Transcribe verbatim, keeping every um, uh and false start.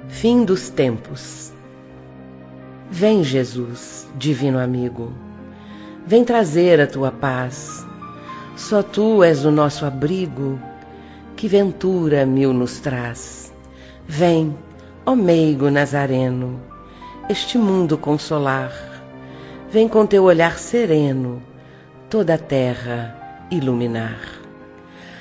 Fim dos tempos. Vem, Jesus, divino amigo, vem trazer a tua paz. Só tu és o nosso abrigo, que ventura mil nos traz. Vem, ó meigo nazareno, este mundo consolar. Vem com teu olhar sereno toda a terra iluminar.